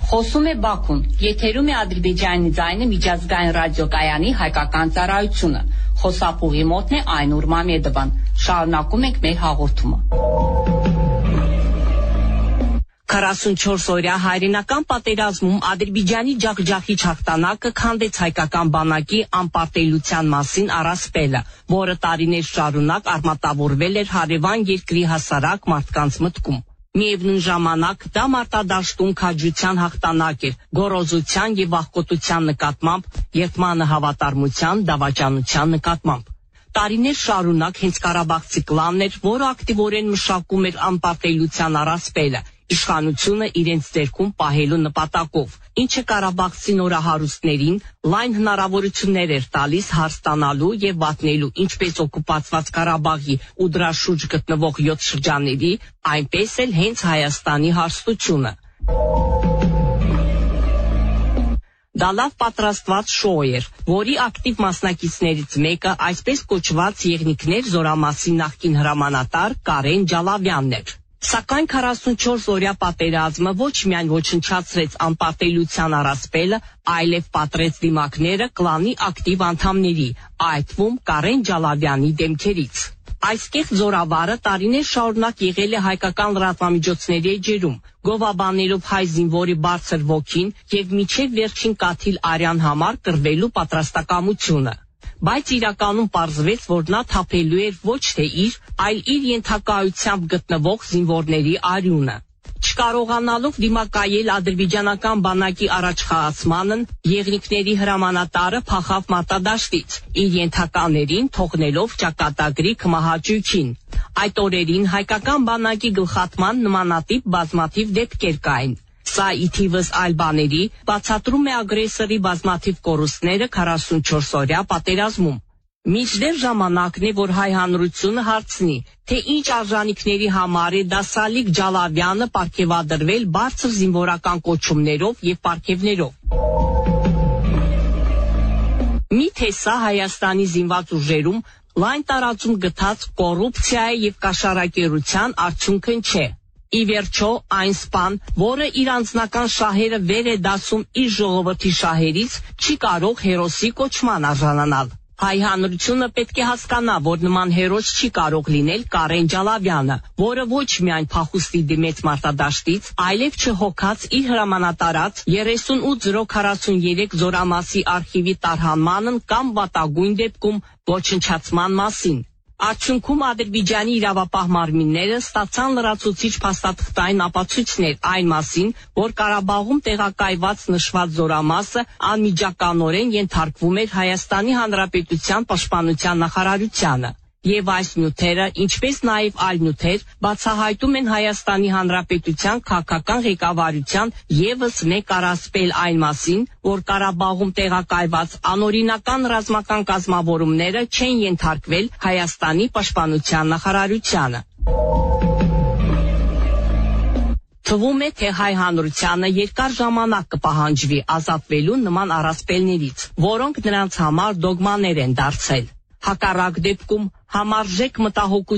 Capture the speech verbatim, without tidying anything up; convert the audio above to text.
Խոսում է Բաքուն, եթերում է Ադրբեջանի ձայնը միջազգային ռադիոկայանի հայկական ծառայությունը։ Խոսափուղի մոտն է Այնուր Մամեդովան։ Շարունակում ենք մեր հաղորդումը։ քառասունչորս օրյա հայրենական պատերազմում Ադրբեջանի ջախջախիչ հաղթանակը քանդեց հայկական բանակի անպարտելիության մասին առասպելը, որը տարիներ շարունակ արմատավորվել էր հարևան երկրի հասարակ մարդկանց մտքում։ Միևնույն ժամանակ դա մարտադաշտում քաջության հաղթանակ էր, գոռոզության եւ աղքոտության նկատմամբ, երդմանը հավատարմության, դավաճանության նկատմամբ։ Տարիներ շարունակ հենց Ղարաբաղցի կլանն էր, որը ակտիվորեն մշակում էր անպարտելիության առասպելը, իշխանությունը իրենց ձեռքում պահելու նպատակով, ինչը ղարաբաղցի նորահարուստներին լայն հնարավորություններ էր տալիս հարց տանալու եւ վատնելու ինչպես օկուպացված Ղարաբաղի ու դրա շուրջ գտնվող յոթ շրջանների, այնպես էլ հենց Հայաստանի հարստությունը։ Դա լավ պատրաստված շոու էր, որի ակտիվ մասնակիցներից մեկը այսպես կոչված եղնիկներ զորամասի նախկին հրամանատար Կարեն Ջալավյանն էր։ Սակայն քառասունչորս օրյա պատերազմը ոչ միայն ոչնչացրեց անպարտելիության առասպելը, այլև պատրեց դիմակները կլանի ակտիվ անդամների, այդ թվում Կարեն Ջալավյանի դեմքերից։ Այս կեղծ զորավարը տարիներ շարունակ եղել է հայկական լրատվամիջոցների էջերում, գովաբանելով հայ զինվորի բարձր ոգին եւ միջև վերջին կաթիլ արյան համար կռվելու պատրաստակամությունը։ Բայց իրականում պարզվեց, որ նա թափելու էր ոչ թե իր, այլ իր ենթակայությամբ գտնվող զինվորների արյունը։ Չկարողանալով դիմակայել ադրբեջանական բանակի առաջխաղացմանն, եղնիկների հրամանատարը փախավ մարտադաշտից, իր ենթականերին թողնելով ճակատագրի կմահաճույքին։ Այդ օրերին հայկական բանակի գլխատման նմանատիպ բազմաթիվ դեպքեր կային։ Սա ի թիվս այլ բաների բացատրում է ագրեսորի բազմաթիվ կորուստները քառասունչորս օրյա պատերազմում։ Մինչդեռ ժամանակն է, որ հայ հանրությունը հարցնի, թե ինչ արժանինքների համար է դասալիկ Ջալավյանը պարգևադրվել բարձր զինվորական կոչումներով եւ պարգևներով։ Միթե սա Հայաստանի զինված ուժերում լայն տարածում գտած կոռուպցիայի եւ կաշառակերության արդյունքն չէ։ Ի վերջո, այն սպան, որը իր անձնական շահերը վեր է դասում իր ժողովրդի շահերից, չի կարող հերոսի կոչման արժանանալ։ Հայ հանրությունը պետք է հասկանա, որ նման հերոս չի կարող լինել Կարեն Ջալավյանը, որը ոչ միայն փախուստի դիմեց մարտադաշտից, այլև չհոգաց իր հրամանատարած երեսունութ զրո քառասուններեք զորամասի արխիվի տարհանմանն կամ վատագույն դեպքում ոչնչացման մասին։ Արդյունքում Ադրբեջանի իրավապահ մարմինները ստացան լրացուցիչ փաստաթղթային ապացույցներ այն մասին, որ Ղարաբաղում տեղակայված նշված զորամասը անմիջականորեն ենթարկվում էր Հայաստանի Հանրապետության պաշտպանության նախարարությանը։ Եվ այս նյութերը, ինչպես նաև այլ նյութեր, բացահայտում են Հայաստանի Հանրապետության քաղաքական ղեկավարության ևս մեկ առասպել այն մասին, որ Ղարաբաղում տեղակայված անօրինական ռազմական կազմավորումները չեն ենթարկվել Հայաստանի պաշտպանության նախարարությանը։ Թվում է, թե հայ հանրությանը երկար ժամանակ կպահանջվի ազատվելու նման առասպելներից, որոնք նրանց համար դոգմաներ են դարձել։ Հակառակ դեպքում համարժեք մտահոգություն